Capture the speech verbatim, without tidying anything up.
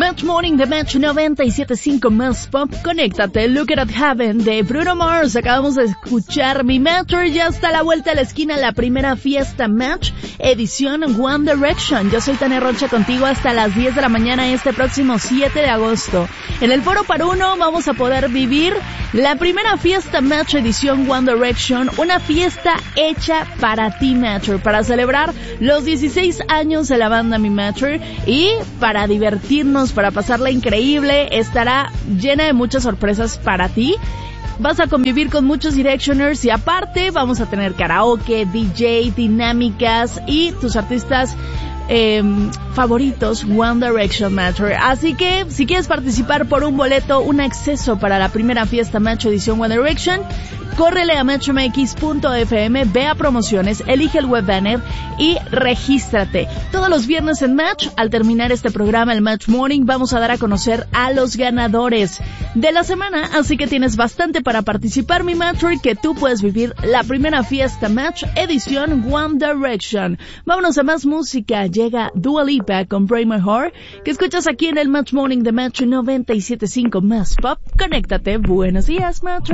Match Morning de Match noventa y siete punto cinco más pop. Conéctate. Look at Heaven de Bruno Mars. Acabamos de escuchar Mi Metro. Ya está a la vuelta a la esquina la primera fiesta Match edición One Direction. Yo soy Tania Rocha contigo hasta las diez de la mañana este próximo siete de agosto. En el Foro Par Uno vamos a poder vivir la primera fiesta Match edición One Direction. Una fiesta hecha para ti, Matcher, para celebrar los dieciséis años de la banda Mi Matcher y para divertirnos, para pasarla increíble. Estará llena de muchas sorpresas para ti. Vas a convivir con muchos Directioners y aparte vamos a tener karaoke, D J, dinámicas y tus artistas eh, favoritos One Direction Matter. Así que si quieres participar por un boleto, un acceso para la primera fiesta Match edición One Direction, córrele a match m x punto f m, ve a promociones, elige el web banner y regístrate. Todos los viernes en Match, al terminar este programa, el Match Morning, vamos a dar a conocer a los ganadores de la semana, así que tienes bastante para participar, mi Matcher, que tú puedes vivir la primera fiesta Match edición One Direction. Vámonos a más música. Llega Dua Lipa con Break My Heart, que escuchas aquí en el Match Morning de Match noventa y siete punto cinco más pop. Conéctate. Buenos días, Matcher.